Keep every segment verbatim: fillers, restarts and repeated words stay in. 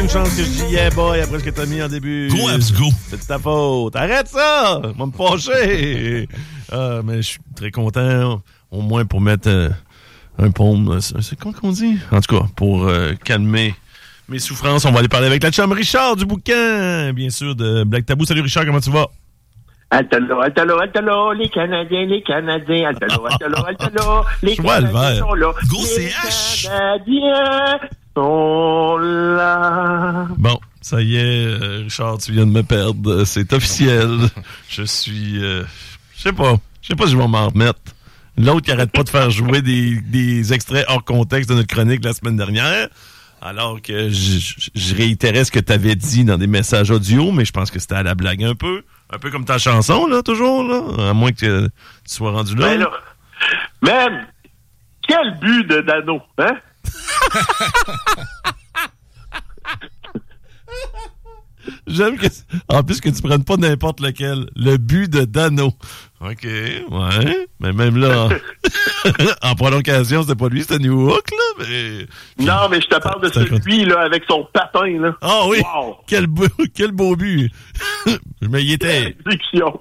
aucune chance que je dis yeah boy après ce que t'as mis en début. Go, Abs, go. C'est de ta faute. Arrête ça! Va me fâcher! Ah, mais je suis très content, au moins pour mettre euh, un paume. C'est quoi qu'on dit? En tout cas, pour euh, calmer mes souffrances, on va aller parler avec la chum Richard du bouquin, bien sûr, de Black Tabou. Salut Richard, comment tu vas? Altalo, altalo, altalo, les Canadiens, les Canadiens, altalo, altalo, altalo, les Canadiens sont là. Go les C H! Canadiens sont là. Bon, ça y est, euh, Richard, tu viens de me perdre. C'est officiel. Je suis... Euh, je sais pas. Je sais pas si je vais m'en remettre. L'autre qui arrête pas de faire jouer des, des extraits hors contexte de notre chronique la semaine dernière, alors que je, je réitérais ce que tu avais dit dans des messages audio, mais je pense que c'était à la blague un peu. Un peu comme ta chanson, là, toujours, là. À moins que tu sois rendu là. Ben là, même, quel but de Dano, hein? J'aime que, en plus que tu prennes pas n'importe lequel. Le but de Dano. OK, ouais. Mais même là, en, en prolongation, c'était pas lui, c'était New Hook, là. Mais... Non, mais je te parle de celui, là, avec son patin, là. Ah oui! Wow. Quel beau, quel beau but! Mais il était... Exécution.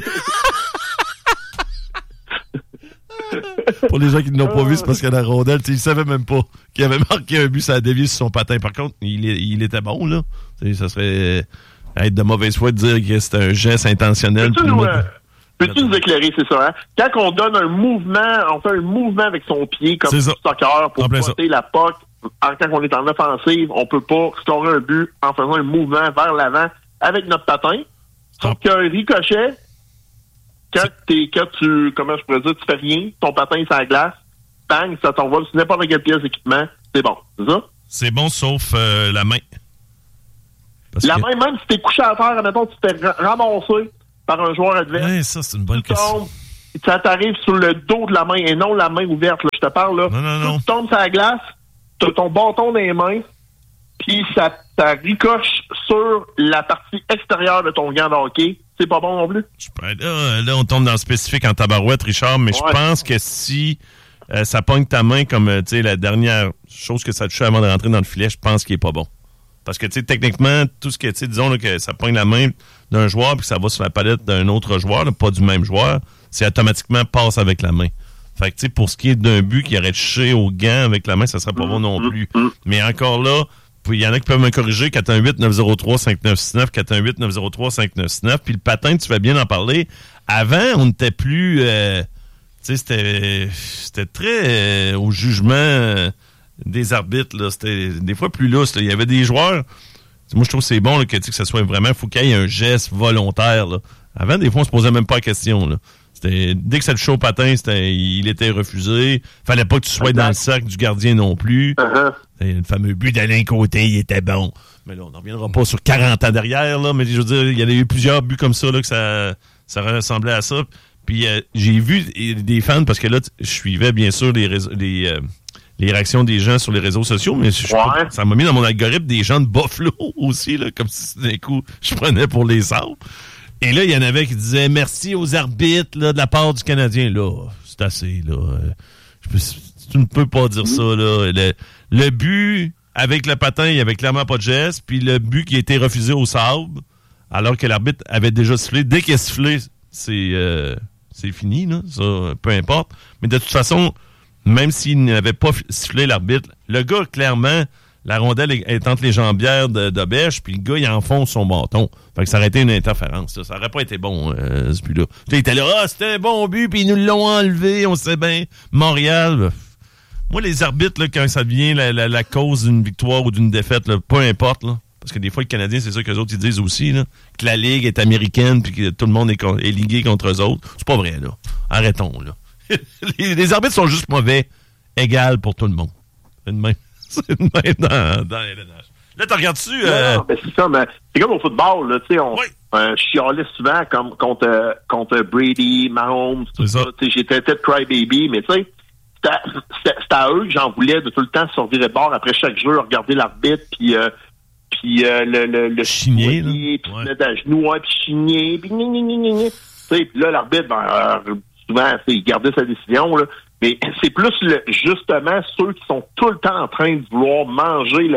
Pour les gens qui ne l'ont pas vu, c'est parce que la rondelle, il savait même pas qu'il avait marqué un but, ça a dévié sur son patin. Par contre, il, il était bon, là. T'sais, ça serait être de mauvaise foi de dire que c'était un geste intentionnel. Peux-tu nous, euh, peux-tu nous éclairer, c'est ça, hein? Quand on donne un mouvement, on fait un mouvement avec son pied, comme du soccer, pour porter la puck, quand on est en offensive, on peut pas scorer un but en faisant un mouvement vers l'avant avec notre patin. Sauf qu'un ricochet, quand, t'es, quand tu, comment je pourrais dire, tu fais rien, ton patin est sur la glace, bang, ça t'envole sur n'importe quelle pièce d'équipement, c'est bon, c'est ça? C'est bon, sauf euh, la main. Parce la que... main, même si t'es couché à terre, admettons, tu t'es ramassé par un joueur adverse. Oui, ça, c'est une bonne question. Ça t'arrive sur le dos de la main et non la main ouverte, là, je te parle, là. Non, non, non. Tu tombes sur la glace, t'as ton bâton dans les mains, puis ça, ça ricoche sur la partie extérieure de ton gant de hockey. C'est pas bon non plus? Là, là, on tombe dans le spécifique en tabarouette, Richard, mais ouais. Je pense que si euh, ça pogne ta main comme, tu sais, la dernière chose que ça touche avant de rentrer dans le filet, je pense qu'il est pas bon. Parce que, tu sais, techniquement, tout ce que, tu sais, disons là, que ça pogne la main d'un joueur puis que ça va sur la palette d'un autre joueur, là, pas du même joueur, c'est automatiquement passe avec la main. Fait que, tu sais, pour ce qui est d'un but qui aurait touché au gant avec la main, ça serait pas bon non plus. Mais encore là, il y en a qui peuvent me corriger, quatre un huit neuf zéro trois cinq neuf six neuf, quatre un huit neuf zéro trois cinq neuf six neuf. Puis le patin, tu fais bien en parler. Avant, on n'était plus... Euh, tu sais, c'était, c'était très euh, au jugement euh, des arbitres. Là. C'était des fois plus lousse. Là. Il y avait des joueurs... Moi, je trouve que c'est bon là, que, que ça soit vraiment... Il faut qu'il y ait un geste volontaire. Là. Avant, des fois, on se posait même pas la question. Là. C'était, dès que ça touchait au patin, c'était, il était refusé. Fallait pas que tu sois dans le cercle du gardien non plus. Uh-huh. Le fameux but d'Alain Côté, il était bon. Mais là, on n'en reviendra pas sur quarante ans derrière, là. Mais je veux dire, il y a eu plusieurs buts comme ça, là, que ça, ça ressemblait à ça. Puis euh, j'ai vu des fans, parce que là, je suivais bien sûr les, réseaux, les, euh, les réactions des gens sur les réseaux sociaux, mais je, ouais. ça m'a mis dans mon algorithme des gens de Buffalo aussi, là, comme si d'un coup, je prenais pour les Sabres. Et là, il y en avait qui disaient merci aux arbitres là, de la part du Canadien. Là, c'est assez. Là. Je peux, tu ne peux pas dire ça. Là. Le, le but avec le patin, il n'y avait clairement pas de geste. Puis le but qui a été refusé au sable, alors que l'arbitre avait déjà sifflé. Dès qu'il a sifflé, c'est, euh, c'est fini. Là. Ça, peu importe. Mais de toute façon, même s'il n'avait pas sifflé l'arbitre, le gars, clairement... La rondelle est entre les jambières de, de bêche, puis le gars, il enfonce son bâton. Fait que ça aurait été une interférence. Ça, ça aurait pas été bon, euh, ce but-là. Il était là, ah, c'était un bon but, puis ils nous l'ont enlevé, on sait bien. Montréal, moi, les arbitres, là, quand ça devient la, la, la cause d'une victoire ou d'une défaite, là, peu importe, là, parce que des fois, les Canadiens, c'est ça qu'eux autres, ils disent aussi, là, que la Ligue est américaine, puis que tout le monde est, est ligué contre eux autres. C'est pas vrai, là. Arrêtons, là. les, les arbitres sont juste mauvais, égal pour tout le monde. C'est une main. C'est une main dans, dans L N H. Là, t'en regardes-tu? Euh... Non, ben c'est ça, mais c'est comme au football, là, tu sais, on oui. euh, chialait souvent comme, contre, euh, contre Brady, Mahomes, tout ça. ça. J'étais peut-être crybaby, mais tu sais, c'était, c'était, c'était à eux que j'en voulais de tout le temps se servir de bord après chaque jeu, regarder l'arbitre, puis euh, puis euh, le, le, le chigner, puis ouais. se mettre à genoux, ouais, puis chigner, puis gna, gna, gna, gna. Tu sais, puis là, l'arbitre, ben, euh, souvent, il gardait sa décision, là. Mais c'est plus le, justement ceux qui sont tout le temps en train de vouloir manger le,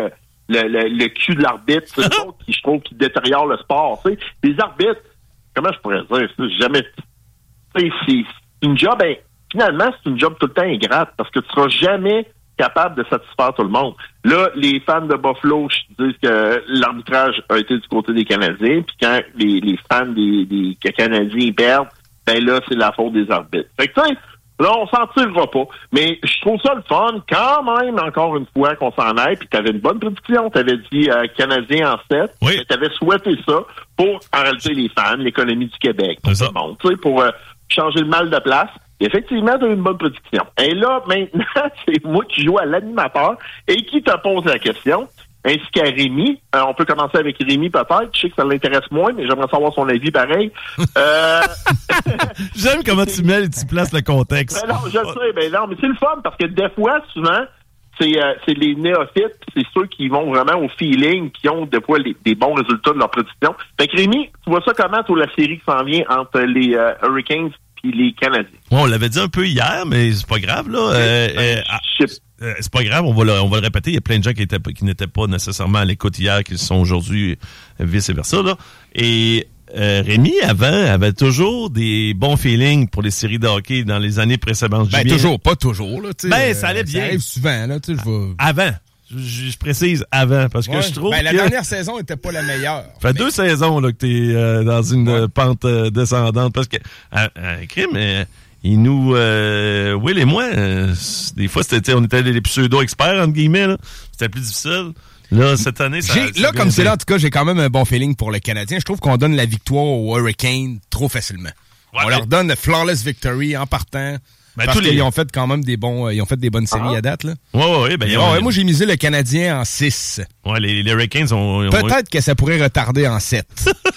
le, le, le cul de l'arbitre. C'est ça qui, je trouve, qui détériore le sport. Tu sais. Les arbitres, comment je pourrais dire, c'est jamais... C'est, c'est une job... Ben, finalement, c'est une job tout le temps ingrate parce que tu seras jamais capable de satisfaire tout le monde. Là, les fans de Buffalo disent que l'arbitrage a été du côté des Canadiens, puis quand les, les fans des, des Canadiens perdent, ben là, c'est la faute des arbitres. Fait que, tu sais, là, on s'en tirera pas. Mais je trouve ça le fun, quand même, encore une fois, qu'on s'en aille, puis t'avais une bonne prédiction. T'avais dit euh, Canadiens en sept. Oui. T'avais souhaité ça pour, en réalité, les fans, l'économie du Québec, pour tout le monde, tu sais, pour euh, changer le mal de place. Effectivement, tu as une bonne prédiction. Et là, maintenant, c'est moi qui joue à l'animateur et qui te pose la question, ainsi qu'à Rémi. Euh, on peut commencer avec Rémi, peut-être. Je sais que ça l'intéresse moins, mais j'aimerais savoir son avis pareil. Euh... J'aime comment tu mets, tu places le contexte. Ben non, je sais, ben non, mais c'est le fun, parce que des fois, souvent, c'est, euh, c'est les néophytes, c'est ceux qui vont vraiment au feeling, qui ont des fois les, des bons résultats de leur prédiction. Fait que Rémi, tu vois ça comment, toi, la série qui s'en vient entre les euh, Hurricanes les Canadiens? Ouais, on l'avait dit un peu hier, mais c'est pas grave, là. Euh, euh, euh, c'est pas grave, on va, le, on va le répéter. Il y a plein de gens qui, étaient, qui n'étaient pas nécessairement à l'écoute hier, qui sont aujourd'hui, vice-versa, là. Et euh, Rémi, avant, avait toujours des bons feelings pour les séries de hockey dans les années précédentes. Ben, toujours, pas toujours, là. Ben, ça allait bien. Ça arrive souvent, là. Tu sais, je vais... Avant. Je, je précise avant, parce que ouais. je trouve ben, la que... dernière saison était pas la meilleure. Ça fait mais... deux saisons là, que t'es euh, dans une ouais. pente euh, descendante, parce que, euh, euh, crime, euh, il nous... Euh, Will et moi, euh, des fois, c'était, on était les pseudo-experts, entre guillemets, là. C'était plus difficile. Là, cette année, ça... J'ai, là, comme c'est là, en tout cas, j'ai quand même un bon feeling pour le Canadien. Je trouve qu'on donne la victoire aux Hurricanes trop facilement. Ouais, on mais... leur donne le flawless victory en partant... Ben, parce qu'ils les... ont fait quand même des bons, ils ont fait des bonnes séries ah. à date, là. Ouais, ouais, ouais. Ben, ouais, ouais, moi, j'ai misé le Canadien en six. Ouais, les, les Hurricanes ont... ont... Peut-être que ça pourrait retarder en sept.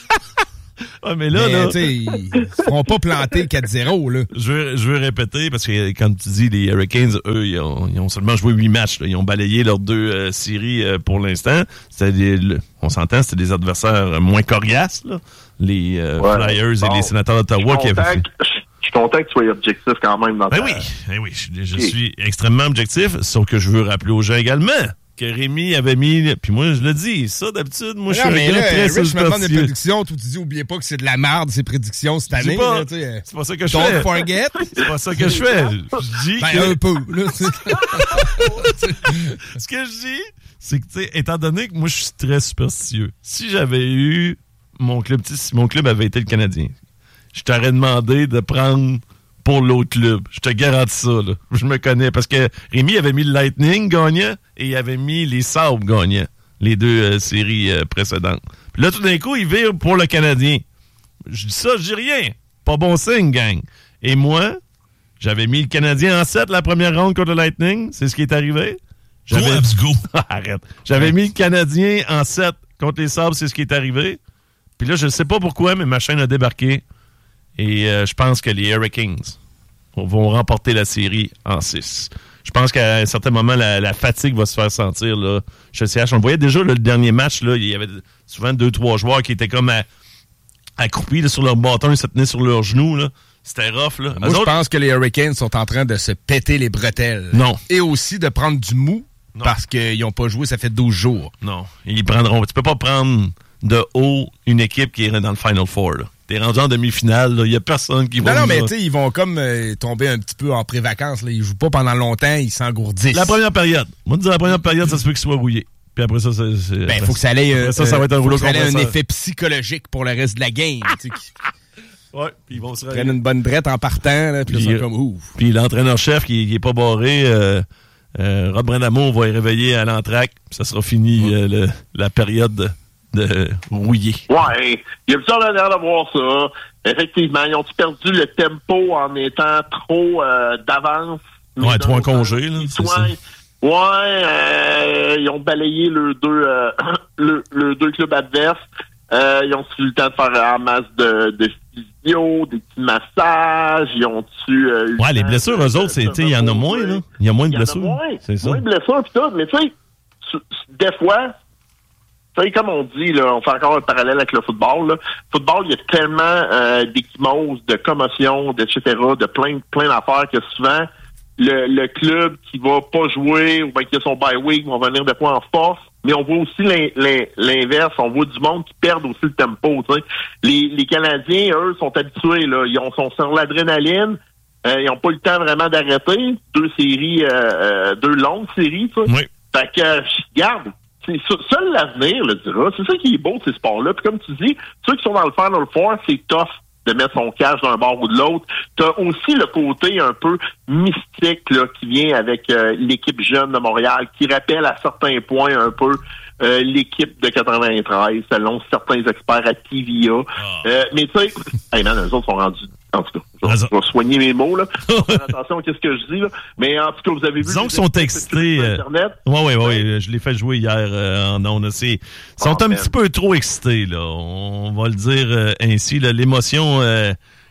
Ouais, mais là, mais, là... tu sais, ils ne seront pas plantés quatre zéro, là. Je veux, je veux répéter, parce que quand tu dis les Hurricanes, eux, ils ont, ils ont seulement joué huit matchs, là. Ils ont balayé leurs deux euh, séries euh, pour l'instant. C'était des, le, on s'entend, c'était des adversaires moins coriaces, là. Les euh, ouais, Flyers bon, et les Sénateurs d'Ottawa qui avaient fait... Je suis content que tu sois objectif quand même dans ben ta... oui, ben oui, je, je okay. suis extrêmement objectif, sauf que je veux rappeler aux gens également que Rémi avait mis, puis moi je le dis, ça d'habitude, moi je suis un gars très superstitieux. Je me demande des prédictions, tu dis, oubliez pas que c'est de la merde ces prédictions cette année. Pas, là, c'est pas ça que je don't fais. Don't forget. C'est pas ça que je fais. Je dis ben, que... un peu. Là, ce que je dis, c'est que, tu sais, étant donné que moi je suis très superstitieux, si j'avais eu mon club, si mon club avait été le Canadien, je t'aurais demandé de prendre pour l'autre club. Je te garantis ça, là. Je me connais. Parce que Rémi avait mis le Lightning gagnant et il avait mis les Sabres gagnants. Les deux euh, séries euh, précédentes. Puis là, tout d'un coup, il vire pour le Canadien. Je dis ça, je dis rien. Pas bon signe, gang. Et moi, j'avais mis le Canadien en sept la première ronde contre le Lightning. C'est ce qui est arrivé. J'avais... Go, go. Arrête. J'avais mis le Canadien en sept contre les Sabres. C'est ce qui est arrivé. Puis là, je ne sais pas pourquoi, mais ma chaîne a débarqué. Et euh, je pense que les Hurricanes vont remporter la série en six. Je pense qu'à un certain moment, la, la fatigue va se faire sentir. Là, chez C H. On le voyait déjà, là, le dernier match, là, il y avait souvent deux, trois joueurs qui étaient comme à, accroupis là, sur leur bâton, ils se tenaient sur leurs genoux. Là. C'était rough. Là. Moi, je autres... pense que les Hurricanes sont en train de se péter les bretelles. Non. Et aussi de prendre du mou, non. Parce qu'ils n'ont pas joué, ça fait douze jours. Non. Ils prendront. Tu peux pas prendre de haut une équipe qui est dans le Final Four, là. T'es rendu en demi-finale, il y a personne qui va... Non, non, mais tu sais, ils vont comme euh, tomber un petit peu en pré-vacances. Là. Ils jouent pas pendant longtemps, ils s'engourdissent. La première période. Moi, je dis la première période, ça se peut qu'ils soient rouillés. Puis après ça, c'est... c'est ben, il faut que ça ait, euh, ça, ça va être un rouleau compresseur. Un effet psychologique pour le reste de la game. Qui... Ouais, puis ils vont se... Ils prennent une bonne drette en partant, là, puis là, ils sont comme ouf. Puis l'entraîneur-chef qui, qui est pas barré... Euh... Euh, Rod Brind'Amour va y réveiller à l'entraque. Ça sera fini euh, le, la période de, de rouillé. Ouais, il y a plusieurs l'air de voir ça. Effectivement, ils ont-ils perdu le tempo en étant trop euh, d'avance? Ouais, trop en congé, là. C'est ça. Ouais, euh, ils ont balayé le deux, euh, le, le deux clubs adverses. Euh, ils ont eu le temps de faire un masse de, de physio, des petits massages, ils ont eu... Euh, ouais, les blessures, eux autres, c'est, il y en a moins, là. Il y a moins de blessures. Moins, c'est ça. Moins de blessures, pis tout. Mais tu sais, des fois, tu sais, comme on dit, là, on fait encore un parallèle avec le football, là. Le football, il y a tellement euh, d'échymoses, de commotions, et cetera, de plein, plein d'affaires que souvent, le, le club qui va pas jouer ou bien qui a son bye week va venir des fois en force, mais on voit aussi l'in, l'in, l'inverse. On voit du monde qui perd aussi le tempo. T'sais. Les, les Canadiens, eux, sont habitués. Là. Ils ont, sont sur l'adrénaline. Euh, ils n'ont pas eu le temps vraiment d'arrêter. Deux séries, euh, euh, deux longues séries. T'sais. Oui. Fait que, euh, regarde, c'est seul l'avenir le dira. C'est ça qui est beau de ces sports-là. Puis comme tu dis, ceux qui sont dans le Final Four, c'est tough de mettre son cash d'un bord ou de l'autre. T'as aussi le côté un peu mystique là, qui vient avec euh, l'équipe jeune de Montréal, qui rappelle à certains points un peu euh, l'équipe de quatre-vingt-treize, selon certains experts à T V A. Oh. Euh, mais tu sais, hey man, eux autres sont rendus... En tout cas, je vais, je vais soigner mes mots, là. Faire attention à ce que je dis, là. Mais en tout cas, vous avez vu... Disons qu'ils sont excités. Euh... Oui, oui, oui. Je l'ai fait jouer hier euh, en ondes. Ils sont oh, un man. petit peu trop excités, là. On va le dire euh, ainsi. Là. L'émotion euh,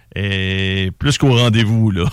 est plus qu'au rendez-vous, là.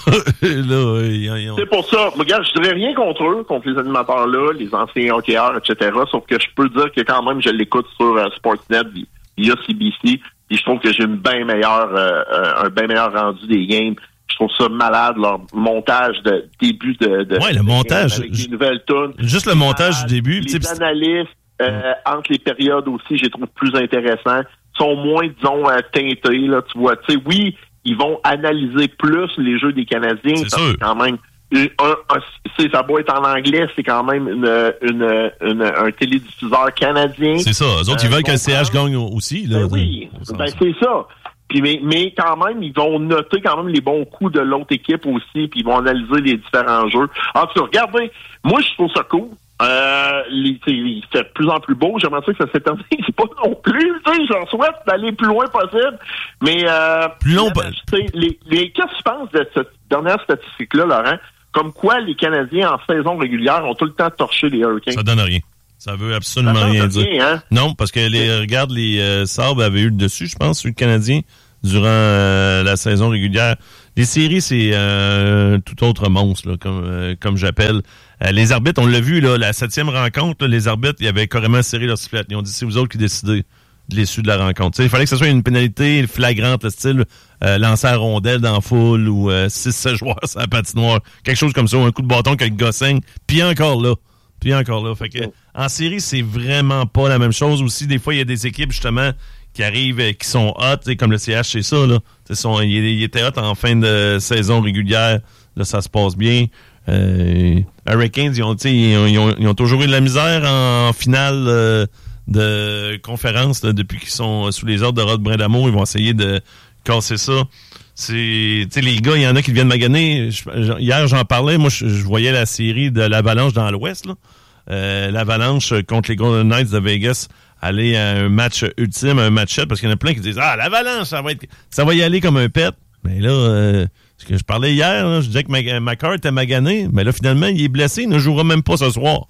là ils, ils ont... C'est pour ça. Regarde, je dirais rien contre eux, contre les animateurs-là, les anciens hockeyeurs, et cetera. Sauf que je peux dire que quand même, je l'écoute sur euh, Sportsnet via C B C. Puis je trouve que j'ai une bien meilleure, euh, un bien meilleur rendu des games. Je trouve ça malade, leur montage de début de... de ouais, le montage. Avec des nouvelles tunes. Juste le montage du début. Les analystes, euh, entre les périodes aussi, je les trouve plus intéressants. Sont moins, disons, euh, teintés, là, tu vois. Tu sais, oui, ils vont analyser plus les jeux des Canadiens. C'est sûr. Quand même... Un, un, c'est, ça doit être en anglais, c'est quand même une, une, une, un télédiffuseur canadien. C'est ça. Eux autres, ils veulent que le C H gagne aussi. Là, ben oui, ben c'est ça. Puis mais, mais quand même, ils vont noter quand même les bons coups de l'autre équipe aussi, puis ils vont analyser les différents jeux. En tout cas, regardez, moi, je trouve ça cool. Euh, les, il fait de plus en plus beau. J'aimerais ça que ça s'éternise pas non plus. J'en souhaite d'aller le plus loin possible. Mais euh, plus long, là, les, les, qu'est-ce que tu penses de cette dernière statistique-là, Laurent? Comme quoi les Canadiens en saison régulière ont tout le temps torché les Hurricanes. Ça donne rien. Ça veut absolument ça rien dire. Rien, hein? Non, parce que les regarde, les euh, Sabres avaient eu le dessus, je pense, sur le Canadien durant euh, la saison régulière. Les séries, c'est euh, tout autre monstre, là, comme euh, comme j'appelle. Euh, les arbitres, on l'a vu, là, la septième rencontre, là, les arbitres, ils avaient carrément serré leur sifflet. Ils ont dit, c'est vous autres qui décidez de l'issue de la rencontre. T'sais, il fallait que ce soit une pénalité flagrante, le style euh, lancer à rondelle dans la foule ou euh, six sept joueurs sur la patinoire. Quelque chose comme ça, ou un coup de bâton avec le gossing. Puis encore là. Puis encore là. Fait que en série, c'est vraiment pas la même chose. Aussi, des fois, il y a des équipes, justement, qui arrivent, euh, qui sont hot, comme le C H, c'est ça, là. Son, il, il était hot en fin de saison régulière. Là, ça se passe bien. Euh, Hurricanes, ils ont, ils, ont, ils, ont, ils ont toujours eu de la misère en, en finale euh, de conférence là, depuis qu'ils sont sous les ordres de Rod Brindamour. Ils vont essayer de casser ça. C'est, tu sais, les gars, il y en a qui viennent maganer. Je, hier, j'en parlais. Moi, je, je voyais la série de l'Avalanche dans l'Ouest. Là. Euh, L'Avalanche contre les Golden Knights de Vegas aller à un match ultime, un match-up, parce qu'il y en a plein qui disent « Ah, l'Avalanche, ça va être, ça va y aller comme un pet. » Mais là, euh, ce que je parlais hier, là, je disais que McCart était magané, mais là, finalement, il est blessé, il ne jouera même pas ce soir.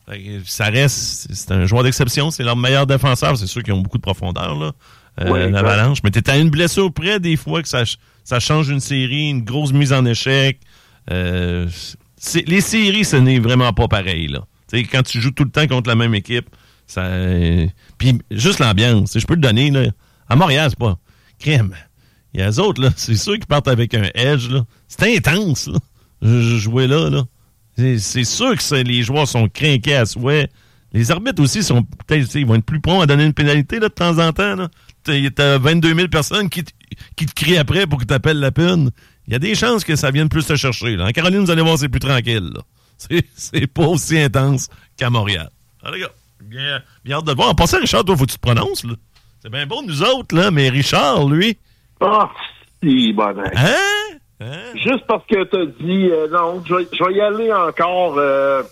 Ça reste, c'est un joueur d'exception, c'est leur meilleur défenseur, c'est sûr qu'ils ont beaucoup de profondeur, là, euh, ouais, l'Avalanche. Ouais. Mais t'es à une blessure près, des fois, que ça, ça change une série, une grosse mise en échec. Euh, les séries, ce n'est vraiment pas pareil, là. T'sais, quand tu joues tout le temps contre la même équipe, ça, euh, puis juste l'ambiance, je peux le donner, là. À Montréal, c'est pas crème. Il y a les autres, là, c'est sûr qu'ils partent avec un edge, là. C'est intense, là. Je, je jouais là, là. C'est, c'est sûr que c'est, les joueurs sont crinqués à souhait. Les arbitres aussi sont peut-être, ils vont être plus prompts à donner une pénalité, là, de temps en temps, là. T'as vingt-deux mille personnes qui, t- qui te crient après pour que tu appelles la peine. Il y a des chances que ça vienne plus te chercher, là. En Caroline, vous allez voir, c'est plus tranquille, là. C'est, c'est pas aussi intense qu'à Montréal. Ah, les gars, bien, bien hâte de le voir. En passant, Richard, toi, faut que tu te prononces, là. C'est bien bon, nous autres, là, mais Richard, lui... Ah, oh, si, bon. Hein? hein? Juste parce que t'as dit, euh, non, je vais, je vais y aller encore... Euh,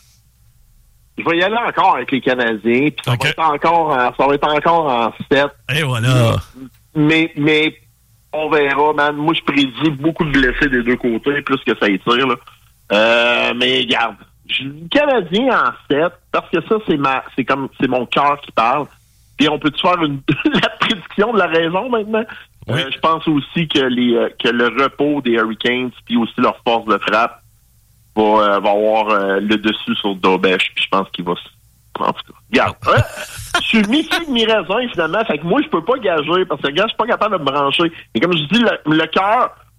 je vais y aller encore avec les Canadiens, puis ça, okay. va être encore en, ça va être encore en sept. Et voilà. Mais, mais on verra, man. Moi, je prédis beaucoup de blessés des deux côtés, plus que ça étire, là. Euh, mais regarde, le Canadien en sept, parce que ça, c'est ma, c'est comme, c'est mon cœur qui parle. Puis on peut-tu faire une, la prédiction de la raison maintenant? Oui. Euh, je pense aussi que les, euh, que le repos des Hurricanes, puis aussi leur force de frappe, va, euh, va avoir euh, le dessus sur Dobèche, puis je pense qu'il va se... En tout cas, regarde, hein? Je suis mi-figue, mi-raisin, finalement, fait que moi, je peux pas gager, parce que, regarde, je suis pas capable de me brancher. Et comme je dis, le, le cœur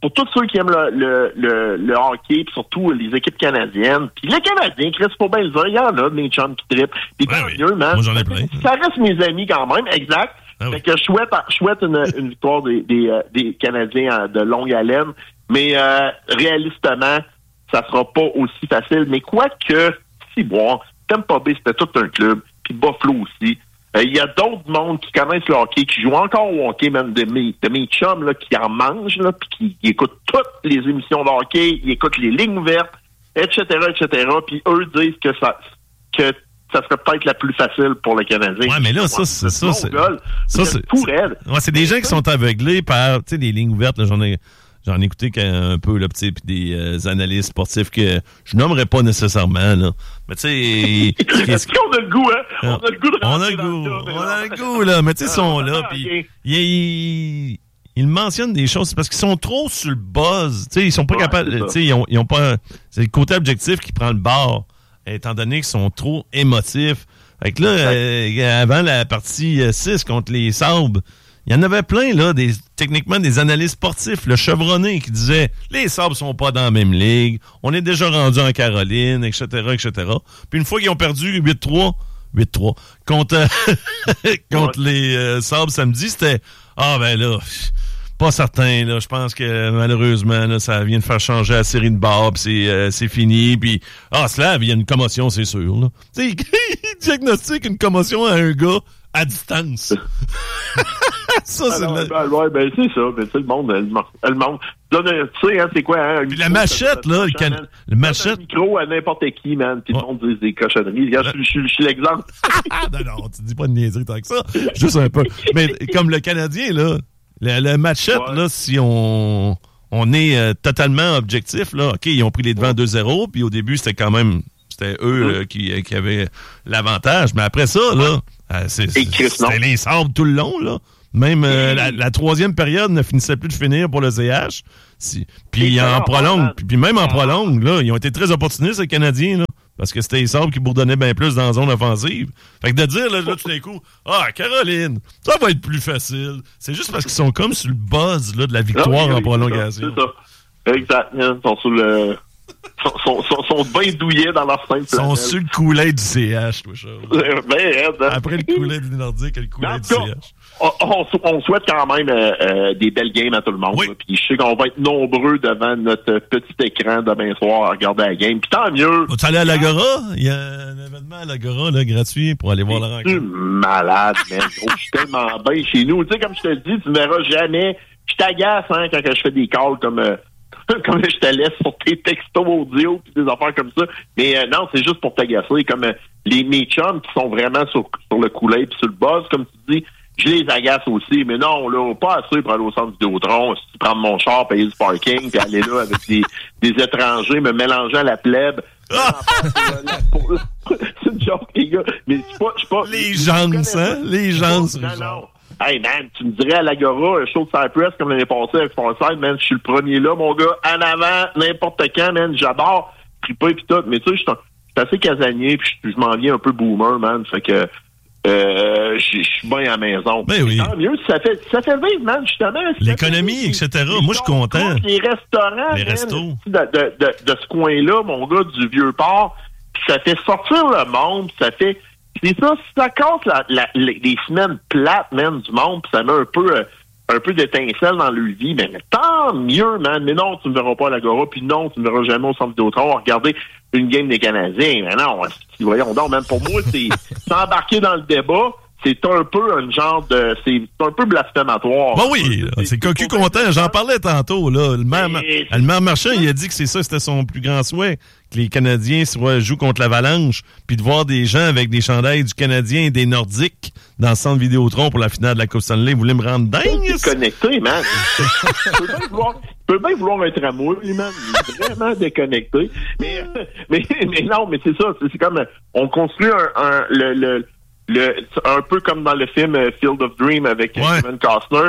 pour tous ceux qui aiment le, le, le, le hockey, puis surtout les équipes canadiennes, puis les Canadiens, Chris, faut bien le dire, il y en a des chums qui trippent. Puis ouais, oui. mieux, man. Moi, j'en ai plein. Ça reste mes amis quand même, exact. Ah, fait oui. que je souhaite, je souhaite une, une victoire des, des, euh, des Canadiens de longue haleine, mais euh, réalistement, ça sera pas aussi facile. Mais quoique, si bon, Tampa Bay, c'était tout un club, puis Buffalo aussi. Il euh, y a d'autres mondes qui connaissent le hockey, qui jouent encore au hockey, même de mes, de mes chums là, qui en mangent, là, puis qui, qui écoutent toutes les émissions de hockey, ils écoutent les lignes ouvertes, et cetera, et cetera. Puis eux disent que ça que ça serait peut-être la plus facile pour les Canadiens. Ouais, mais là, ça, c'est ça. C'est, ça, c'est, tout raide. Ouais, c'est des gens qui sont aveuglés par, tu sais, des lignes ouvertes, là, j'en ai. J'en ai écouté un peu, là, puis des euh, analystes sportifs que je nommerais pas nécessairement, là. Mais tu sais... Est-ce qu'on a le goût, hein? On a le goût de On a le goût, on a le goût, là. Mais tu sais, ils sont là, puis okay. ils, ils, ils mentionnent des choses, c'est parce qu'ils sont trop sur le buzz. Tu sais, ils sont pas ouais, capables... Tu sais, ils ont, ils ont pas... C'est le côté objectif qui prend le bord, étant donné qu'ils sont trop émotifs. Fait que là, euh, avant la partie six contre les Sabres, il y en avait plein, là, des, techniquement, des analystes sportifs, le chevronné, qui disait les Sabres sont pas dans la même ligue, on est déjà rendu en Caroline, et cetera, et cetera. Puis une fois qu'ils ont perdu huit trois, huit trois, contre, contre ouais. les euh, Sabres samedi, c'était ah ben là, pas certain, là, je pense que malheureusement, là, ça vient de faire changer la série de barres, puis c'est, euh, c'est fini, puis ah, Slav, il y a une commotion, c'est sûr, là. Tu sais, il diagnostique une commotion à un gars à distance. ça, c'est alors, le... ben, ouais, ben, c'est ça. Ben, c'est le monde, le monde. Le monde. Tu sais, hein, c'est quoi, hein? Puis la machette, là, le, can... le machette. Un micro à n'importe qui, man. Puis oh. le monde dit des cochonneries. Regarde, je, je, je suis l'exemple. non, non, tu dis pas de niaiserie tant que ça. Juste un peu. Mais comme le Canadien, là, le, le machette, ouais. là, si on, on est euh, totalement objectif, là, OK, ils ont pris les devants ouais. deux zéro, puis au début, c'était quand même, c'était eux mm-hmm. euh, qui, qui avaient l'avantage. Mais après ça, là, euh, c'est, c'est, c'était les Sabres tout le long, là. Même euh, la, la troisième période ne finissait plus de finir pour le C H. Si, puis en prolongue, puis, puis même en prolongue, là, ils ont été très opportunistes, les Canadiens, là, parce que c'était les Sabres qui bourdonnaient bien plus dans la zone offensive. Fait que de dire, là, là tout d'un coup, ah, Caroline, ça va être plus facile. C'est juste parce qu'ils sont comme sur le buzz là, de la victoire non, oui, en prolongation. C'est ça. C'est ça. Exact. Ils sont sur le... sont, sont, sont bien douillés dans leur simple. Ils sont sur le coulet du C H, toi, Charles. Ben, hein. Après le coulet du Nordique et le coulet du C H. On, on, on souhaite quand même euh, euh, des belles games à tout le monde. Oui. Puis je sais qu'on va être nombreux devant notre petit écran demain soir à regarder la game. Puis tant mieux. Vas-tu aller à l'Agora? Il y a un événement à l'Agora là, gratuit pour aller voir la rencontre. Je suis malade, man. Gros, je suis tellement bien chez nous. Tu sais, comme je te dis, tu ne verras jamais. Je t'agace hein, quand je fais des calls comme... Euh, comme je te laisse sur tes textos audio puis des affaires comme ça. Mais euh, non, c'est juste pour t'agacer. Comme euh, les mes chums qui sont vraiment sur, sur le coulet puis sur le buzz, comme tu dis, je les agace aussi. Mais non, là, pas assez pour aller au centre Vidéotron, si tu prends mon char, payer du parking, puis aller là avec des, des étrangers, me mélanger à la plèbe. C'est une joke, les gars. Mais je suis pas, je suis pas. Les gens, hein? Les gens, non, non. Hey, man, tu me dirais à l'Agora, un show de Cypress comme l'année passée avec Forsyth, man, je suis le premier là, mon gars, en avant, n'importe quand, man, j'adore, triper pis tout, mais tu sais, je suis assez casanier pis je m'en viens un peu boomer, man, fait que, euh, je suis bien à la maison. Ben oui. Tant mieux, ça fait, ça fait vivre, man, justement. L'économie, et cetera. Moi, je suis content. Les restaurants, les restos. De, de, de, de ce coin-là, mon gars, du Vieux-Port, pis ça fait sortir le monde, pis ça fait, c'est ça, si ça casse la, la, les, les semaines plates, man, du monde, pis ça met un peu euh, un peu d'étincelle dans leur vie, mais, mais tant mieux, man. Mais non, tu ne verras pas à l'Agora, puis non, tu ne verras jamais au centre Vidéotron regarder une game des Canadiens. Mais non, voyons donc, man, pour moi, c'est s'embarquer dans le débat, c'est un peu un genre de... C'est un peu blasphématoire. Ben oui, c'est, c'est cocu content. J'en parlais tantôt, là. Le maire, le maire Marchand, il a dit que c'est ça, c'était son plus grand souhait, que les Canadiens soit, jouent contre l'Avalanche, puis de voir des gens avec des chandails du Canadien et des Nordiques dans le centre Vidéotron pour la finale de la Coupe Stanley. Vous voulez me rendre dingue? C'est connecté, man. Tu peux bien vouloir... peut bien vouloir un tramway, lui, man. Il est vraiment déconnecté. Mais, mais, mais non, mais c'est ça. C'est, c'est comme, on construit un, un le, le, le, un peu comme dans le film Field of Dream avec ouais. Kevin Costner.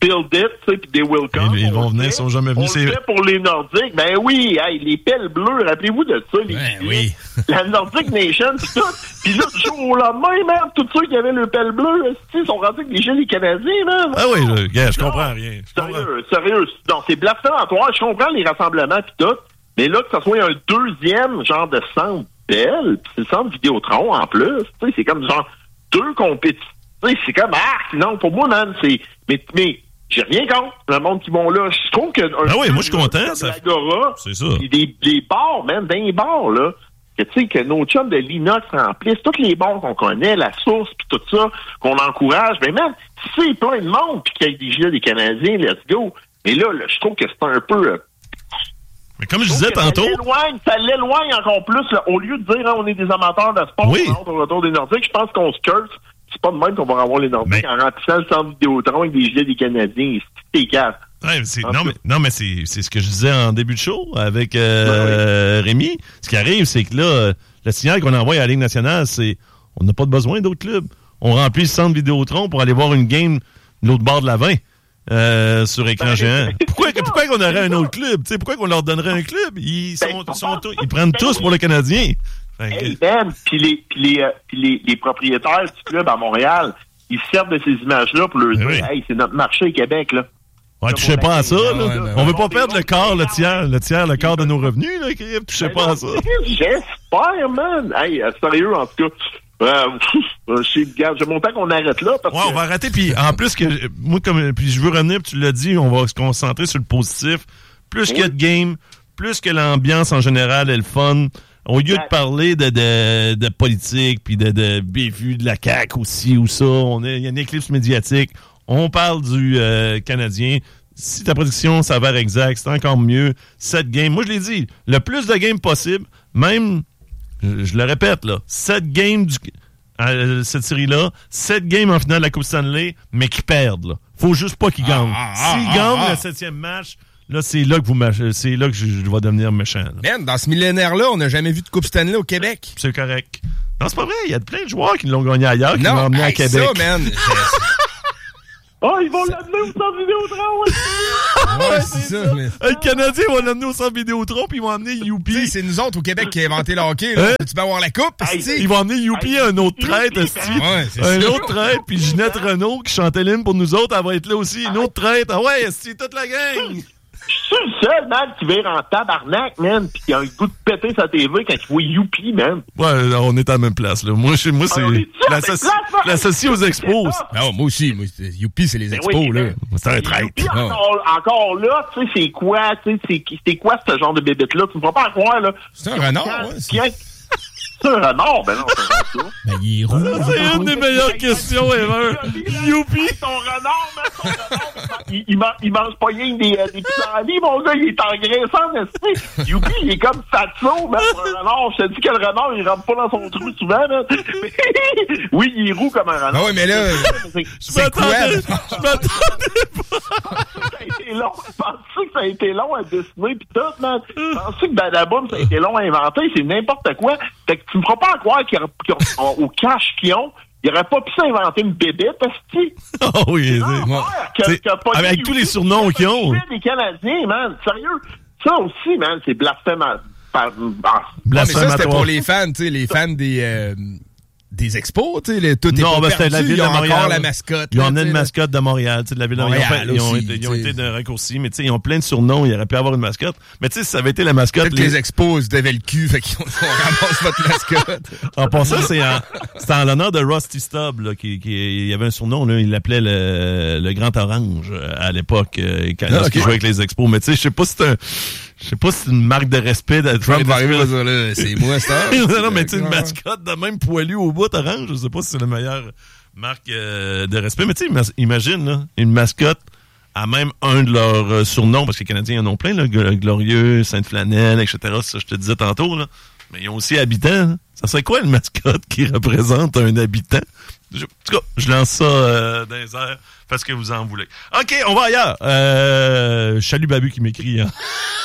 build it, tu sais, puis they will come. Ils, ils vont venir, ils sont jamais venus. On le fait pour les Nordiques. Ben oui, hey, les pelles bleues, rappelez-vous de ça. Les ben oui. La Nordic Nation, pis tout. Puis là, du jour au lendemain, même, tous ceux qui avaient le pelle bleu, ils sont rendus avec les gilets canadiens, man. Ah oui, je, yeah, je comprends rien. Je sérieux, comprends. sérieux. Non, c'est blasphématoire. Je comprends les rassemblements pis tout. Mais là, que ce soit un deuxième genre de centre belle, pis c'est le centre Vidéotron en plus. Tu sais, c'est comme genre deux compétitions. Tu sais, c'est comme, ah, non, pour moi, man, c'est. Mais, mais j'ai rien contre le monde qui vont là. Je trouve que. Ah oui, moi, je suis content. Ça... L'Agora, c'est ça. Des, des bars, même, dans les bars, là. Que, tu sais, que nos chums de l'Inox remplissent tous les bars qu'on connaît, la source, puis tout ça, qu'on encourage. Mais même, si c'est plein de monde, puis qu'il y a des gilets des Canadiens, let's go. Mais là, là je trouve que c'est un peu. Euh, Mais comme je disais tantôt. Ça l'éloigne, ça l'éloigne encore plus. Là. Au lieu de dire hein, on est des amateurs de sport, oui. on au retour des Nordiques, je pense qu'on se curse. C'est pas de même qu'on va avoir les Nordiques mais... en remplissant le centre Vidéotron avec des gilets des Canadiens. C'est tes caves. Ouais, c'est, non, mais, non, mais c'est, c'est ce que je disais en début de show avec euh, ouais, oui. Rémi. Ce qui arrive, c'est que là, le signal qu'on envoie à la Ligue nationale, c'est on n'a pas de besoin d'autres clubs. On remplit le centre Vidéotron pour aller voir une game de l'autre bord de la vingt. Euh, sur écran ben, géant. Pourquoi, pourquoi qu'on aurait un autre club? T'sais, pourquoi qu'on leur donnerait un club? Ils, sont, ben, sont, tous, ils prennent tous pour le Canadien. Hey, Ben, puis les, les, euh, les, les propriétaires du club à Montréal, ils servent de ces images-là pour leur dire oui. Hey, c'est notre marché Québec, là. Ouais, touchez pas à ça, là. Ouais, ouais, on veut pas perdre le quart, le tiers, le tiers, le quart de nos revenus, là, touchez pas à ça. J'espère, man. Hey, sérieux, en tout cas. Euh, j'ai mon temps qu'on arrête là. Parce ouais, que... on va arrêter. Puis en plus que moi, comme puis je veux revenir, puis tu l'as dit, on va se concentrer sur le positif. Plus oui. qu'il y a de game, plus que l'ambiance en général est le fun. Au lieu ouais. de parler de, de, de politique, puis de, de bévues de la C A Q aussi ou ça, on est, il y a une éclipse médiatique. On parle du euh, Canadien. Si ta prédiction s'avère exacte, c'est encore mieux. Sept games. Moi, je l'ai dit, le plus de games possible, même. Je, je le répète, là. Sept games du, euh, cette série-là, sept games en finale de la Coupe Stanley, mais qui perdent, là. Faut juste pas qu'ils gagnent. Ah, ah, S'ils ah, gagnent ah, le septième match, là, c'est là que vous mâchez, c'est là que je, je vais devenir méchant. Là. Ben, dans ce millénaire-là, on n'a jamais vu de Coupe Stanley au Québec. C'est correct. Non, c'est pas vrai. Il y a plein de joueurs qui l'ont gagné ailleurs, qui non, l'ont emmené à Québec. Ça, man. Oh, ils vont l'amener au centre Vidéotron aussi! Ouais, c'est ça. Mais... Le Canadien va l'amener au centre Vidéotron, puis ils vont amener Youpi. C'est nous autres au Québec qui avons inventé le hockey. Là. Hein? Tu vas avoir la coupe. Hey, ils vont amener Youpi à un autre traite. Ouais, c'est un ça. autre traite, puis Ginette Renault qui chantait l'hymne pour nous autres, elle va être là aussi. Une autre traite. Ah ouais, c'est toute la gang! Je suis le seul, man, qui vire en tabarnak, man, pis qui a le goût de péter sa T V quand il voit Youpi, man. Ouais, on est à la même place, là. Moi, chez moi, c'est l'associ... l'associé aux expos. Non, moi aussi. Moi, Youpi, c'est les expos, oui, là. C'est un traître. Encore, encore là, tu sais, c'est quoi, tu sais, c'est, c'est quoi ce genre de bébête-là? Tu ne vas pas croire, là. C'est un renard, ouais. C'est un renard, ben non, c'est un renard. Ben, il est rouge. C'est une des meilleures questions ever. Youpi! Ton renard, man, ton renard, il, il, mange, il mange pas rien des, des pissenlits, mon gars, il est engraissant, n'est-ce Youpi, il est comme fatso, man, pour un renard. Je te dis que le renard, il rentre pas dans son trou souvent, man. Oui, il est roux comme un renard. Ah oui, mais là, c'est quoi? Je m'attendais pas. Ça a été long. Penses-tu que ça a été long à dessiner pis tout, man? Penses-tu que Badaboum, ça a été long à inventer? C'est n'importe quoi. Fait que tu me feras pas croire qu'au cash qu'ils ont, il aurait pas pu s'inventer une bébête, parce que oh oui, c'est... Que, que avec tous les surnoms qu'ils ont. Des Canadiens, man. Sérieux. Ça aussi, man, c'est blasphématoire. Mais ça, c'était pour les fans, tu sais, les fans des... Euh... des expos, tu sais, tout est non, pas ben, perdu, de la ville de Montréal. Encore la mascotte. Ils ont emmené une mascotte de Montréal, tu sais, de la ville de Montréal. Ils ont, été, ils ont été de raccourcis, mais tu sais, ils ont plein de surnoms, il aurait pu avoir une mascotte. Mais tu sais, si ça avait été la mascotte... Peut-être les... que les expos devaient le cul, fait qu'ils ont, on ramasse votre mascotte. En passant, c'est en, c'est en l'honneur de Rusty Stubb, là, qui, qui, il y avait un surnom, là, il l'appelait le, le Grand Orange, à l'époque, quand ah, okay. il jouait avec les expos. Mais tu sais, je sais pas si c'est un... Je sais pas si c'est une marque de respect de Trump va arriver là, là, c'est moi ça. Non, mais tu sais, une mascotte de même poilu au bout orange, je sais pas si c'est la meilleure marque euh, de respect. Mais tu sais, imagine, là, une mascotte à même un de leurs euh, surnoms, parce que les Canadiens en ont plein, là, Glorieux, Sainte-Flanelle, et cetera. Ça, je te disais tantôt, là. Mais ils ont aussi habitants. Hein. Ça serait quoi une mascotte qui représente un habitant? Je, en tout cas, je lance ça euh, dans les airs. Faites ce que vous en voulez. OK, on va ailleurs. Euh, Chalut Babu qui m'écrit. Hein.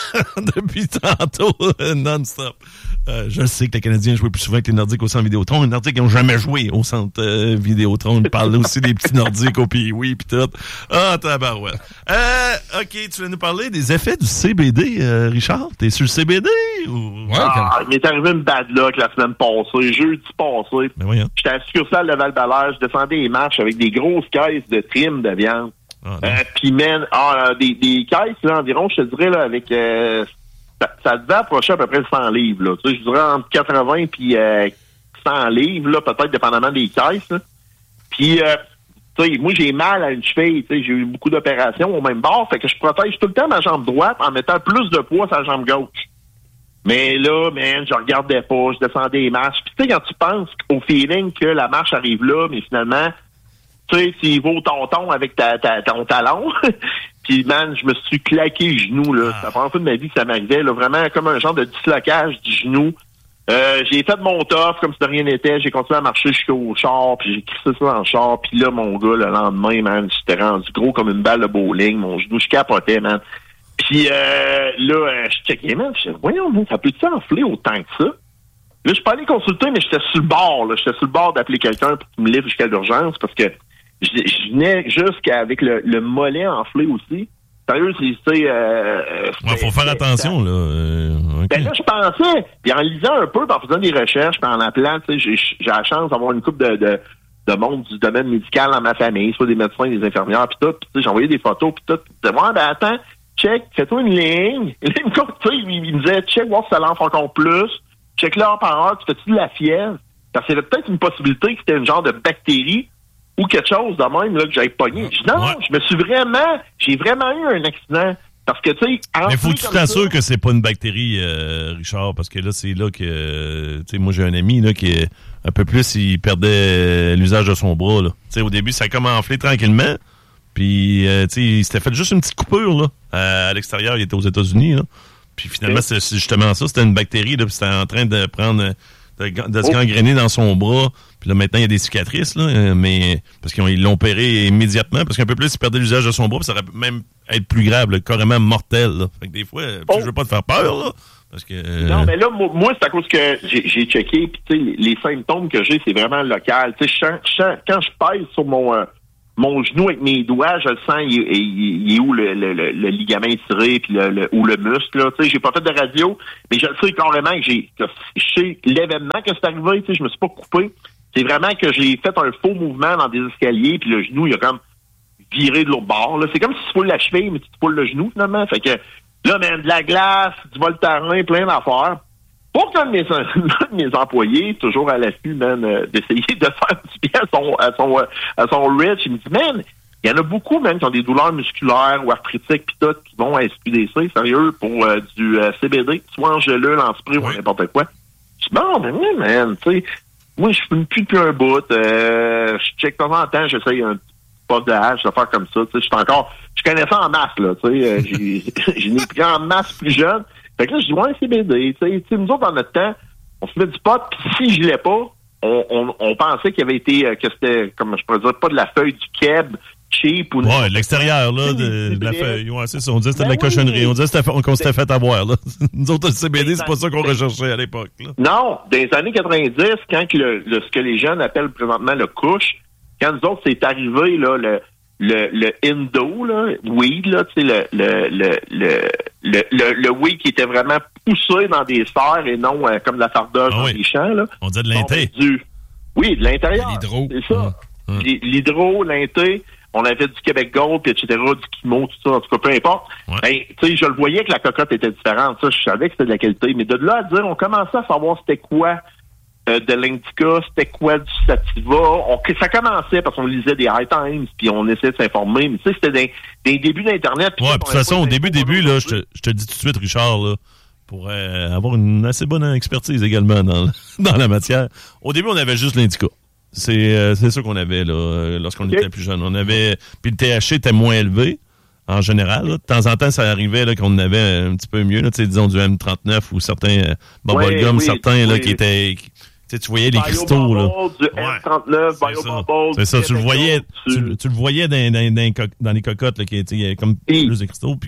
depuis tantôt, non-stop. Euh, je sais que les Canadiens jouaient plus souvent que les Nordiques au centre Vidéotron. Les Nordiques n'ont jamais joué au centre euh, Vidéotron. Ils parlent aussi des petits Nordiques au P oui pis tout. Ah, tabarouette. Euh, OK, tu vas nous parler des effets du C B D, euh, Richard? T'es sur le C B D? Ou... Ouais, ah, il m'est arrivé une bad luck la semaine passée, jeudi passé. Ben oui, hein. J'étais à succursale de Val-Balaire, je descendais les marches avec des grosses caisses de trim de viande. Ah, euh, Puis, man, ah, des, des caisses, là, environ, je te dirais, là, avec... Euh, ça, ça devait approcher à peu près cent livres, là. Tu sais, je dirais entre quatre-vingts puis euh, cent livres, là, peut-être, dépendamment des caisses, là. Puis, euh, tu sais, moi, j'ai mal à une cheville, tu sais, j'ai eu beaucoup d'opérations au même bord, fait que je protège tout le temps ma jambe droite en mettant plus de poids sur la jambe gauche. Mais là, man, je regardais pas, je descendais les marches. Puis, tu sais, quand tu penses au feeling que la marche arrive là, mais finalement... Tu sais, s'il va au tonton avec ta, ta, ton talon. Puis, man, je me suis claqué le genou, là. C'est la première fois de ma vie que ça m'arrivait, là. Vraiment comme un genre de dislocage du genou. Euh, j'ai fait mon tof comme si de rien n'était. J'ai continué à marcher jusqu'au char, puis j'ai crissé ça dans le char. Puis là, mon gars, le lendemain, man, j'étais rendu gros comme une balle de bowling. Mon genou, je capotais, man. Puis euh, là, euh, je checkais, man. Je disais, voyons, man, ça peut-tu enfler autant que ça? Là, je suis pas allé consulter, mais j'étais sur le bord, là. J'étais sur le bord d'appeler quelqu'un pour qu'il me livre jusqu'à l'urgence, parce que Je, je venais jusqu'avec le, le mollet enflé aussi. Sérieux, c'est... c'est euh, ouais, faut faire attention, là. Euh, okay. Ben là, je pensais, puis en lisant un peu, puis en faisant des recherches, puis en appelant, tu sais, j'ai, j'ai la chance d'avoir une couple de, de, de monde du domaine médical dans ma famille, soit des médecins, des infirmières, puis tout. Puis tu sais, j'ai envoyé des photos, puis tout. Puis tu disais, ouais, ben attends, check, fais-toi une ligne. Et là, il me, tu sais, il me disait, check, voir si ça l'enfle encore plus. Check l'heure par heure, tu fais-tu de la fièvre? Parce qu'il y avait peut-être une possibilité que c'était une genre de bactérie ou quelque chose de même là, que j'avais pogné. Je dis, non, ouais. je me suis vraiment... J'ai vraiment eu un accident. Parce que, tu sais... Mais faut que tu t'assures que c'est pas une bactérie, euh, Richard, parce que là, c'est là que... Euh, tu sais, moi, j'ai un ami, là, qui est un peu plus, il perdait l'usage de son bras, là. Tu sais, au début, ça a comme enflé tranquillement, puis, euh, tu sais, il s'était fait juste une petite coupure, là. Euh, à l'extérieur, il était aux États-Unis, là. Puis finalement, okay. c'est justement ça, c'était une bactérie, là, puis c'était en train de prendre... de, de se gangréner dans son bras. Puis là, maintenant, il y a des cicatrices, là, mais parce qu'ils l'ont opéré immédiatement, parce qu'un peu plus, il perdait l'usage de son bras, puis ça aurait pu même être plus grave, là, carrément mortel. Là. Fait que des fois, oh. je veux pas te faire peur, là. Parce que, euh... Non, mais là, moi, c'est à cause que j'ai, j'ai checké, puis tu sais, les, les symptômes que j'ai, c'est vraiment local. Tu sais, quand je pèse sur mon... Euh, mon genou avec mes doigts, je le sens, il, il, il est où le, le, le, le ligament tiré puis le, le, ou le muscle, là. Tu sais, j'ai pas fait de radio, mais je le sais carrément que j'ai, que je sais l'événement que c'est arrivé, tu sais, je me suis pas coupé. C'est vraiment que j'ai fait un faux mouvement dans des escaliers puis le genou, il a comme viré de l'autre bord, là. C'est comme si tu foules la cheville, mais tu te foules le genou, finalement. Fait que, là, man, de la glace, du Voltaren, plein d'affaires. Pour qu'un de mes, de mes employés, toujours à l'affût, man, euh, d'essayer de faire du bien à son, à son, à son Rich, il me dit, man, il y en a beaucoup, même, qui ont des douleurs musculaires ou arthritiques pis tout, qui vont à S Q D C, sérieux, pour euh, du euh, C B D, soit en gelule, en spray, oui. ou n'importe quoi. Je dis, bon, ben oui, man, tu sais, moi, je fume plus depuis un bout, euh, je check de temps en temps, j'essaye un pas de hache, de faire comme ça, tu sais, je suis encore, je connais ça en masse, là, tu sais, euh, j'ai, j'ai n'ai pris en masse plus jeune. Fait que là, je dis, ouais, C B D, tu sais, nous autres, dans notre temps, on se met du pot, puis si je l'ai pas, on, on, on pensait qu'il avait été, euh, que c'était, comme je pourrais dire, pas de la feuille du keb, cheap ou... Ouais, l'extérieur, là, de, de la feuille. Ouais, c'est ça, on disait que c'était ben de la oui, cochonnerie. On disait que c'était, qu'on s'était fait avoir, là. Nous autres, le C B D, c'est pas ça qu'on recherchait à l'époque, là. Non, dans les années quatre-vingt-dix, quand le, le, ce que les jeunes appellent présentement le couche, quand nous autres, c'est arrivé, là, le... Le, le Indo, là, weed, là, tu sais, le, le, le, le, le, le, le weed qui était vraiment poussé dans des serres et non euh, comme de la fardoche ah dans oui. les champs, là. On dit de l'inté. Du, oui, de l'intérieur. L'hydro. C'est ça. Mmh. Mmh. L'hydro, l'inté, on avait du Québec Gold, puis et cetera, du Kimo, tout ça, en tout cas, peu importe. Ouais. Ben, tu sais, je le voyais que la cocotte était différente, ça, je savais que c'était de la qualité, mais de là à dire, on commençait à savoir c'était quoi de l'indica, c'était quoi du sativa. On, ça commençait parce qu'on lisait des High Times, puis on essayait de s'informer. Mais tu sais, c'était des, des débuts d'Internet. Ouais, de toute façon, au début, début, là, je te, je te dis tout de suite, Richard, là, pour euh, avoir une assez bonne expertise également dans, dans la matière. Au début, on avait juste l'indica. C'est, euh, c'est ça qu'on avait là, lorsqu'on okay. était plus jeune. On avait, puis le T H C était moins élevé. En général, là. De temps en temps, ça arrivait là, qu'on avait un petit peu mieux, là, disons du M trente-neuf ou certains euh, bubblegum, oui, certains oui. là, qui étaient... Qui, Tu sais, tu voyais les cristaux, là. Du M trente-neuf, ouais, Bio c'est ça, tu le voyais, tu, tu le voyais dans, dans, dans, dans les cocottes, là, qui étaient comme et, plus de cristaux, puis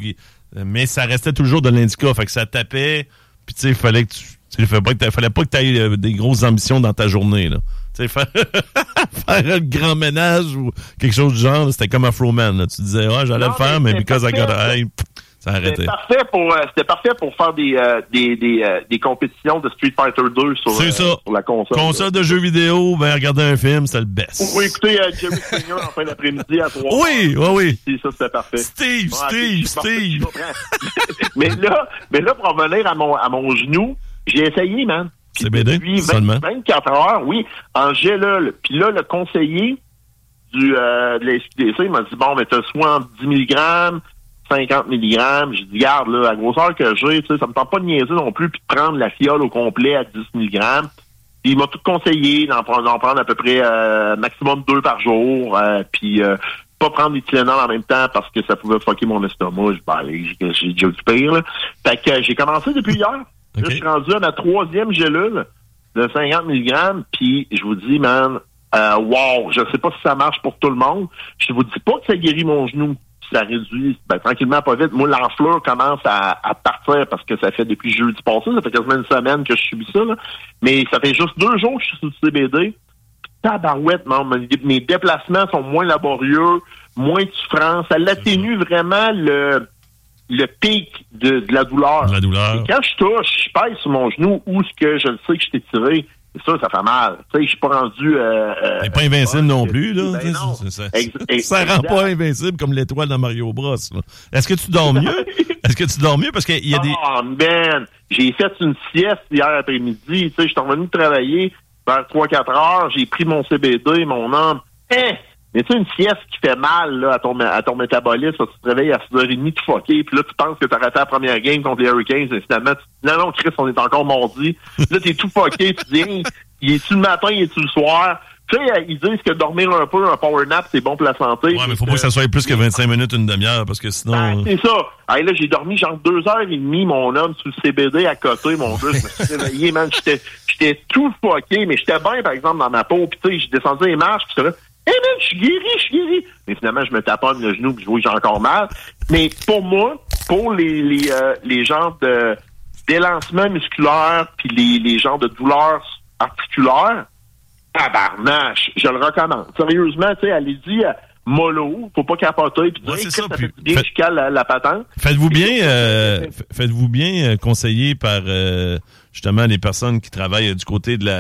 Mais ça restait toujours de l'indica. Fait que ça tapait. Puis, tu sais, il fallait que tu. Il fallait pas que tu aies euh, des grosses ambitions dans ta journée, là. Tu sais, faire, faire le grand ménage ou quelque chose du genre, là, c'était comme Afro-Man, là. Tu disais, ouais, j'allais non, le faire, mais, mais because I got a ça a arrêté. C'était parfait pour, euh, c'était parfait pour faire des, euh, des, des, euh, des compétitions de Street Fighter deux sur, euh, sur la console. Console de jeux vidéo, ben, regarder un film, c'était le best. Ou écouter euh, Jerry Springer en fin d'après-midi à trois Oui, oui, oui. Et ça, c'était parfait. Steve, ouais, Steve, Steve. mais là, mais là, pour revenir à mon, à mon genou, j'ai essayé, man. C B D, depuis seulement. vingt-quatre heures, oui, en gélule. Puis là, le conseiller du, euh, de la S Q D C, il m'a dit, bon, mais t'as soit en dix milligrammes, cinquante milligrammes. J'ai dit, garde, là, la grosseur que j'ai, tu sais, ça me tente pas de niaiser non plus, puis de prendre la fiole au complet à dix milligrammes. Puis il m'a tout conseillé d'en prendre, d'en prendre à peu près euh, maximum deux par jour, euh, puis euh, pas prendre des Tylenol en même temps parce que ça pouvait fucker mon estomac. Ben, allez, j'ai, j'ai déjà du pire, là. Fait que euh, j'ai commencé depuis hier. Okay. Là, je suis rendu à ma troisième gélule de cinquante milligrammes, puis je vous dis, man, euh, wow, je sais pas si ça marche pour tout le monde. Je vous dis pas que ça guérit mon genou, ça réduit, ben, tranquillement, pas vite. Moi, l'enflure commence à, à partir parce que ça fait depuis jeudi passé, ça fait quasiment une semaine que je subis ça, là. Mais ça fait juste deux jours que je suis sous le C B D. Tabarouette, man, mes déplacements sont moins laborieux, moins de souffrance. Ça l'atténue vraiment le... le pic de, de la douleur. La douleur. Et quand je touche, je pèse sur mon genou où ce que je le sais que je t'ai tiré, c'est ça, ça fait mal. Tu sais, je suis pas rendu... Euh, T'es pas invincible non plus, là. Ben non. C'est, c'est, c'est, ex- ça rend pas invincible comme l'étoile dans Mario Bros. Là. Est-ce que tu dors mieux? Est-ce que tu dors mieux? Parce qu'il y a des... Oh, man! J'ai fait une sieste hier après-midi. Tu sais, je suis revenu travailler vers trois quatre heures. J'ai pris mon C B D, mon âme. Hein? Mais tu sais, une sieste qui fait mal là, à, ton, à ton métabolisme, tu te réveilles à six heures trente, tu fucké, puis là, tu penses que tu as raté la première game contre les Hurricanes, et finalement, tu non, non, Chris, on est encore mardi. Là, t'es tout fucké, tu dis, hey, il est-tu le matin, il est-tu le soir? Tu sais, ils disent que dormir un peu, un power nap, c'est bon pour la santé. Ouais, mais faut pas que ça soit plus que vingt-cinq minutes, une demi-heure, parce que sinon... Ben, c'est ça. Hey, là, j'ai dormi genre deux heures et demie, mon homme, sous le C B D à côté, mon gars. Je me suis réveillé, man. J'étais, j'étais tout fucké, mais j'étais bien, par exemple, dans ma peau. Puis, tu sais, j'ai descendu les marches, puis là, hey, man, je suis guéri, je suis guéri. Mais finalement, je me taponne le genou, puis je vois que j'ai encore mal. Mais pour moi, pour les, les, euh, les genres de d'élancement musculaire, puis les, les genres de douleurs articulaires, tabarnache, je le recommande. Sérieusement, tu sais, allez-y, euh, mollo, faut pas capoter, puis ouais, dire, ça, ça puis, fait bien, fait, je cale la, la patente. Faites-vous bien, euh, faites-vous bien euh, conseiller par, euh, justement, les personnes qui travaillent euh, du côté de la